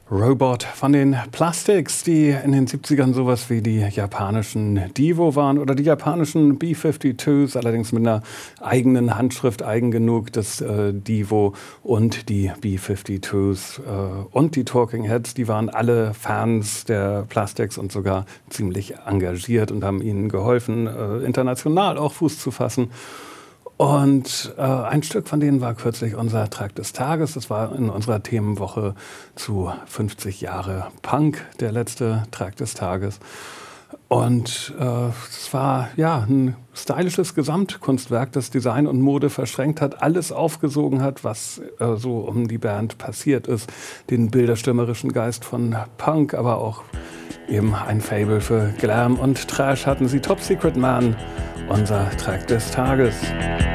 Robot von den Plastics, die in den 70ern sowas wie die japanischen Divo waren oder die japanischen B-52s, allerdings mit einer eigenen Handschrift, eigen genug, das Divo und die B-52s und die Talking Heads, die waren alle Fans der Plastics und sogar ziemlich engagiert und haben ihnen geholfen, international auch Fuß zu fassen. Und ein Stück von denen war kürzlich unser Track des Tages. Das war in unserer Themenwoche zu 50 Jahre Punk, der letzte Track des Tages. Und es war ja ein stylisches Gesamtkunstwerk, das Design und Mode verschränkt hat, alles aufgesogen hat, was so um die Band passiert ist. Den bilderstürmerischen Geist von Punk, aber auch eben ein Faible für Glam und Trash hatten sie. Top Secret Man, unser Track des Tages.